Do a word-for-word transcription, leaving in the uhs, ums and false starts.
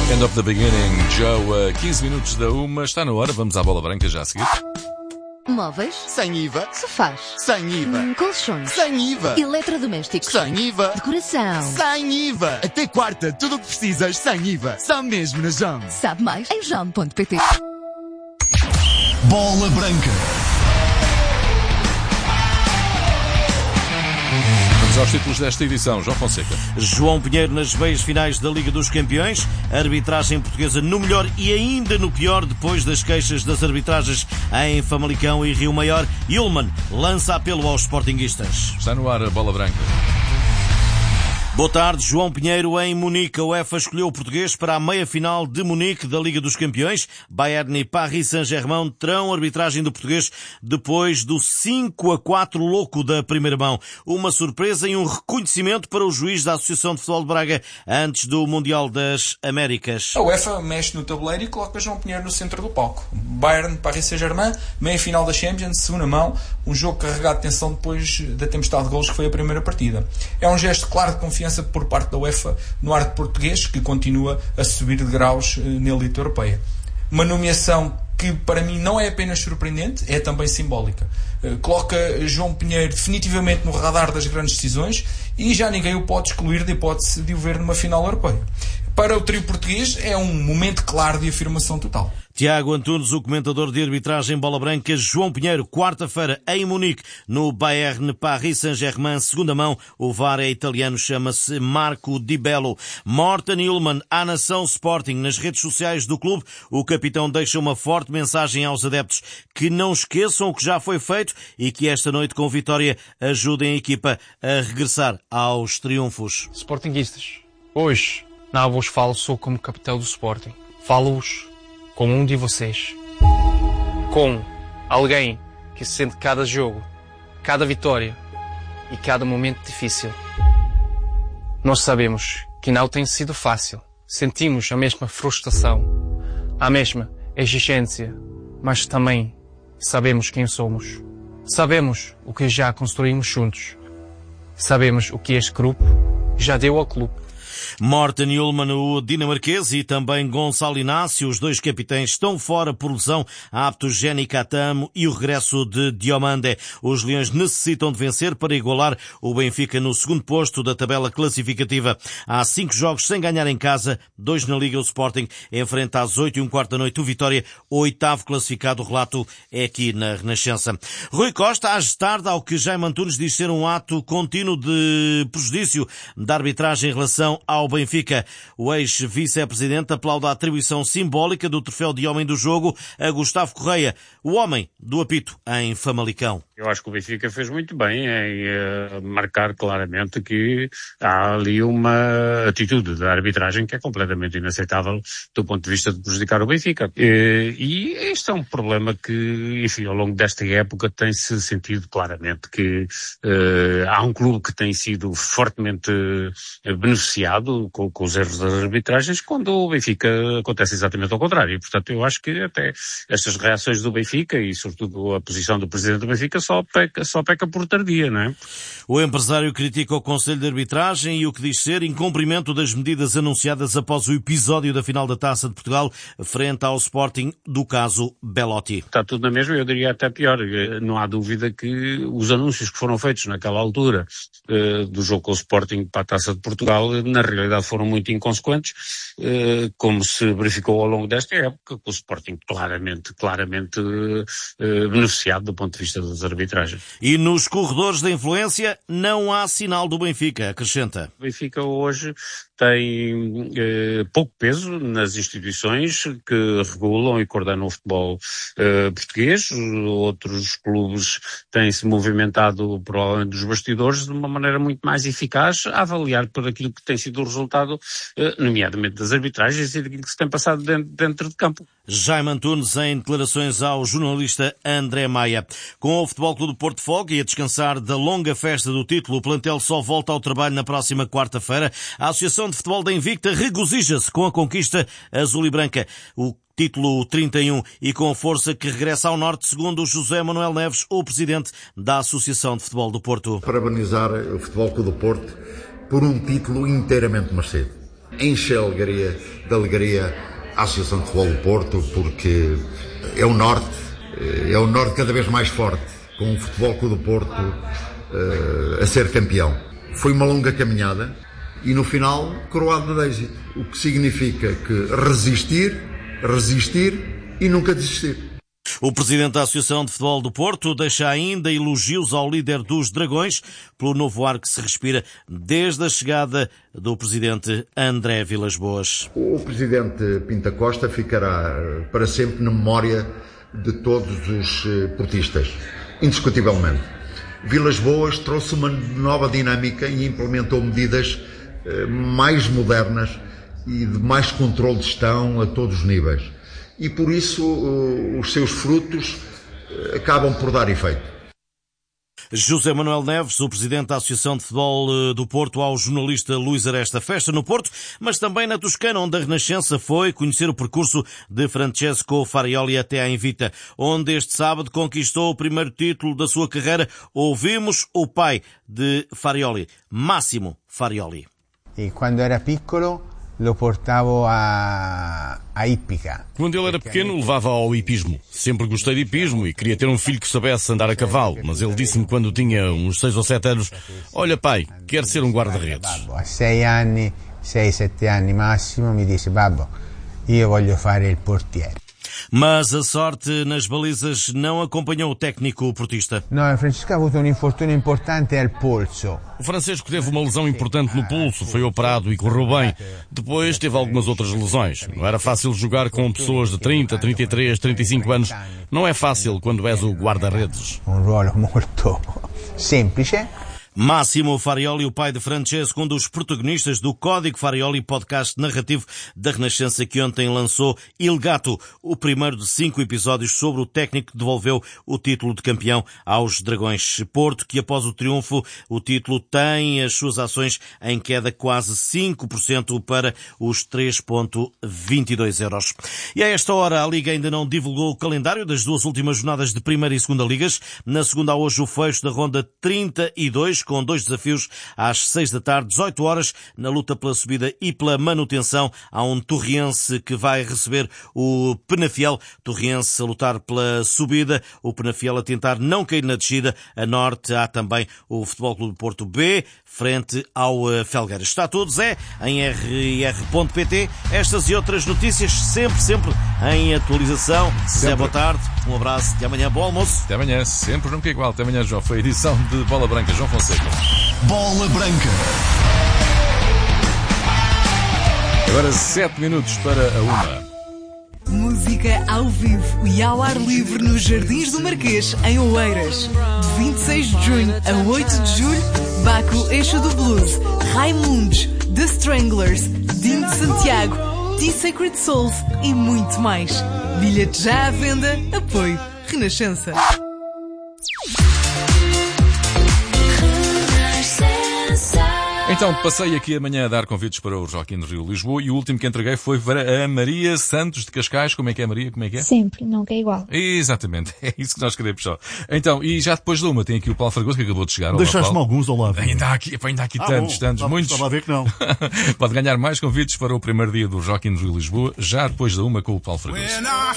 End of the beginning, Joe, quinze minutos da uma, está na hora, vamos à bola branca já a seguir. Móveis? Sem I V A. Sofás? Sem I V A. Hum, colchões? Sem I V A. Eletrodomésticos? Sem I V A. Decoração? Sem I V A. Até quarta, tudo o que precisas sem I V A. Só mesmo na Jam. Sabe mais em jam ponto pt. Bola branca. Vamos aos títulos desta edição, João Fonseca. João Pinheiro nas meias finais da Liga dos Campeões, arbitragem portuguesa no melhor e ainda no pior depois das queixas das arbitragens em Famalicão e Rio Maior. Ullmann lança apelo aos sportinguistas. Está no ar a bola branca. Boa tarde, João Pinheiro em Munique. A UEFA escolheu o português para a meia-final de Munique da Liga dos Campeões. Bayern e Paris Saint-Germain terão arbitragem do português depois do cinco a quatro louco da primeira mão. Uma surpresa e um reconhecimento para o juiz da Associação de Futebol de Braga antes do Mundial das Américas. A UEFA mexe no tabuleiro e coloca João Pinheiro no centro do palco. Bayern, Paris Saint-Germain, meia-final da Champions, segunda mão, um jogo carregado de tensão depois da tempestade de golos que foi a primeira partida. É um gesto claro de confiança por parte da UEFA no arte português, que continua a subir de graus na elite europeia. Uma nomeação que para mim não é apenas surpreendente, é também simbólica. Coloca João Pinheiro definitivamente no radar das grandes decisões e já ninguém o pode excluir da hipótese de o ver numa final europeia. Para o trio português é um momento claro de afirmação total. Tiago Antunes, o comentador de arbitragem bola branca. João Pinheiro, quarta-feira em Munique, no Bayern Paris Saint-Germain, segunda mão. O V A R é italiano, chama-se Marco Di Bello. Morten Ullmann, à nação Sporting. Nas redes sociais do clube, o capitão deixa uma forte mensagem aos adeptos que não esqueçam o que já foi feito e que esta noite com vitória ajudem a equipa a regressar aos triunfos. Sportinguistas, hoje não vos falo só como capitão do Sporting. Falo-vos como um de vocês. Com alguém que sente cada jogo, cada vitória e cada momento difícil. Nós sabemos que não tem sido fácil. Sentimos a mesma frustração, a mesma exigência, mas também sabemos quem somos. Sabemos o que já construímos juntos. Sabemos o que este grupo já deu ao clube. Morten Ullmann, o dinamarquês, e também Gonçalo Inácio, os dois capitães, estão fora por lesão. Aptos Jenny Catamo e o regresso de Diomande. Os Leões necessitam de vencer para igualar o Benfica no segundo posto da tabela classificativa. Há cinco jogos sem ganhar em casa, dois na Liga. O Sporting enfrenta às oito e um quarto da noite o Vitória, oitavo classificado. O relato é aqui na Renascença. Rui Costa age tarde ao que Jaime Antunes diz ser um ato contínuo de prejuízo da arbitragem em relação ao Benfica. O ex-vice-presidente aplaude a atribuição simbólica do troféu de homem do jogo a Gustavo Correia, o homem do apito em Famalicão. Eu acho que o Benfica fez muito bem em uh, marcar claramente que há ali uma atitude da arbitragem que é completamente inaceitável do ponto de vista de prejudicar o Benfica. E, e este é um problema que, enfim, ao longo desta época tem-se sentido claramente que uh, há um clube que tem sido fortemente uh, beneficiado com, com os erros das arbitragens, quando o Benfica acontece exatamente ao contrário. E, portanto, eu acho que até estas reações do Benfica e, sobretudo, a posição do presidente do Benfica só peca, só peca por tardia, não é? O empresário critica o Conselho de Arbitragem e o que diz ser incumprimento das medidas anunciadas após o episódio da final da Taça de Portugal frente ao Sporting do caso Belotti. Está tudo na mesma, eu diria até pior. Não há dúvida que os anúncios que foram feitos naquela altura uh, do jogo com o Sporting para a Taça de Portugal, na realidade foram muito inconsequentes, uh, como se verificou ao longo desta época, com o Sporting claramente, claramente uh, beneficiado do ponto de vista das arbitragens. E nos corredores da influência não há sinal do Benfica, acrescenta. O Benfica hoje tem eh, pouco peso nas instituições que regulam e coordenam o futebol eh, português. Outros clubes têm-se movimentado provavelmente dos bastidores de uma maneira muito mais eficaz a avaliar por aquilo que tem sido o resultado, eh, nomeadamente das arbitragens e daquilo que se tem passado dentro, dentro de campo. Jaime Antunes em declarações ao jornalista André Maia. Com o Futebol Clube do Porto Fogo e a descansar da longa festa do título, o plantel só volta ao trabalho na próxima quarta-feira. A Associação de Futebol da Invicta regozija-se com a conquista azul e branca. O título trinta e um e com a força que regressa ao norte, segundo José Manuel Neves, o presidente da Associação de Futebol do Porto. Parabenizar o Futebol Clube do Porto por um título inteiramente merecido. enche a alegria, de alegria a Associação de Futebol do Porto, porque é o Norte, é o Norte cada vez mais forte, com o Futebol Clube do Porto uh, a ser campeão. Foi uma longa caminhada e no final coroado de êxito, o que significa que resistir, resistir e nunca desistir. O presidente da Associação de Futebol do Porto deixa ainda elogios ao líder dos Dragões pelo novo ar que se respira desde a chegada do presidente André Vilas-Boas. O presidente Pinto Costa ficará para sempre na memória de todos os portistas, indiscutivelmente. Vilas-Boas trouxe uma nova dinâmica e implementou medidas mais modernas e de mais controle de gestão a todos os níveis. E por isso os seus frutos acabam por dar efeito. José Manuel Neves, o presidente da Associação de Futebol do Porto, ao jornalista Luís Aresta. Festa no Porto, mas também na Toscana, onde a Renascença foi conhecer o percurso de Francesco Farioli até à Invita, onde este sábado conquistou o primeiro título da sua carreira. Ouvimos o pai de Farioli, Massimo Farioli. E quando era piccolo lo portavo a, a hípica. Quando ele era pequeno, levava ao hipismo. Sempre gostei de hipismo e queria ter um filho que soubesse andar a cavalo, mas ele disse-me quando tinha uns seis ou sete anos: olha pai, quero ser um guarda-redes. A sei anni, sei, sette anni massimo, mi disse: babbo, io voglio fare il portiere. Mas a sorte nas balizas não acompanhou o técnico portista. Não, o Francisco ha avuto um infortúnio importante al polso. O Francisco teve uma lesão importante no pulso, foi operado e correu bem. Depois teve algumas outras lesões. Não era fácil jogar com pessoas de trinta, trinta e três, trinta e cinco anos. Não é fácil quando és o guarda-redes. Um ruolo muito semplice. Massimo Farioli, o pai de Francesco, um dos protagonistas do Código Farioli, podcast narrativo da Renascença, que ontem lançou Il Gatto, o primeiro de cinco episódios sobre o técnico que devolveu o título de campeão aos Dragões. Porto, que após o triunfo, o título tem as suas ações em queda quase cinco por cento para os três vírgula vinte e dois euros. E a esta hora, a Liga ainda não divulgou o calendário das duas últimas jornadas de Primeira e Segunda Ligas. Na segunda há hoje o fecho da ronda trinta e dois, com dois desafios às seis da tarde, dezoito horas, na luta pela subida e pela manutenção. Há um Torriense que vai receber o Penafiel. Torriense a lutar pela subida, o Penafiel a tentar não cair na descida. A norte há também o Futebol Clube do Porto B, frente ao Felgueiras. Está tudo, Zé, em r r ponto p t. Estas e outras notícias sempre, sempre em atualização. Zé, boa tarde, um abraço, até amanhã, bom almoço. Até amanhã, sempre nunca igual. Até amanhã, João. Foi a edição de Bola Branca, João Fonseca. Bola Branca. Agora sete minutos para a uma. Música ao vivo e ao ar livre nos Jardins do Marquês, em Oeiras. De vinte e seis de junho a oito de julho, Baco Eixo do Blues, Raimundos, The Stranglers, Dino de Santiago, T-Sacred Souls e muito mais. Bilhete já à venda, apoio Renascença. Então, passei aqui amanhã a dar convites para o Rock in Rio Lisboa e o último que entreguei foi para a Maria Santos de Cascais. Como é que é, Maria? Como é que é? Sempre, nunca é igual. Exatamente, é isso que nós queremos só. Então, e já depois de uma, tem aqui o Paulo Fragoso que acabou de chegar. Deixaste-me alguns ao lado. Ainda há aqui, ainda há aqui ah, tantos, bom, tantos, não, muitos. Estava a ver que não. Pode ganhar mais convites para o primeiro dia do Rock in Rio Lisboa, já depois da uma com o Paulo Fragoso.